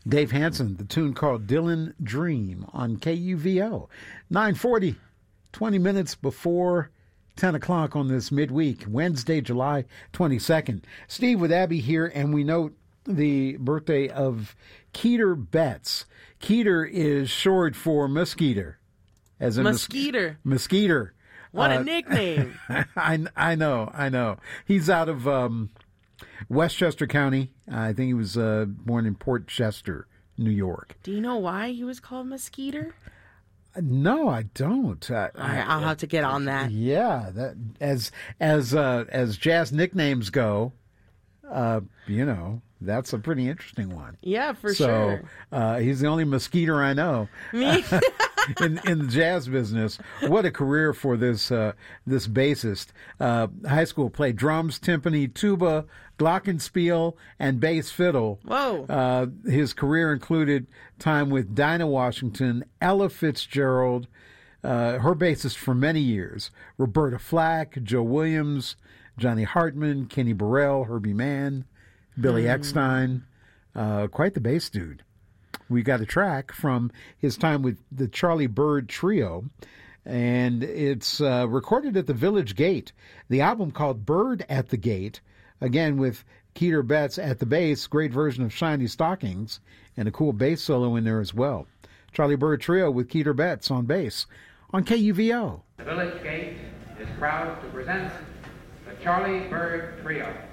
Dave Hansen, the tune called Dylan Dream on KUVO. 9:40, 20 minutes before 10 o'clock on this midweek, Wednesday, July 22nd. Steve with Abby here, and we note the birthday of Keeter Betts. Keeter is short for Muskeeter. As in Muskeeter. Muskeeter. What a nickname. I know. He's out of Westchester County. I think he was born in Port Chester, New York. Do you know why he was called Muskeeter? No, I don't. I'll have to get on that. Yeah, that as jazz nicknames go, that's a pretty interesting one. Yeah, for sure. So he's the only Muskeeter I know. Me? in the jazz business. What a career for this bassist. High school played drums, timpani, tuba, glockenspiel, and bass fiddle. Whoa. His career included time with Dinah Washington, Ella Fitzgerald, her bassist for many years, Roberta Flack, Joe Williams, Johnny Hartman, Kenny Burrell, Herbie Mann, Billy Eckstein. Quite the bass dude. We got a track from his time with the Charlie Byrd Trio, and it's recorded at the Village Gate. The album called Bird at the Gate, again with Keeter Betts at the bass, great version of Shiny Stockings, and a cool bass solo in there as well. Charlie Byrd Trio with Keeter Betts on bass on KUVO. The Village Gate is proud to present the Charlie Byrd Trio.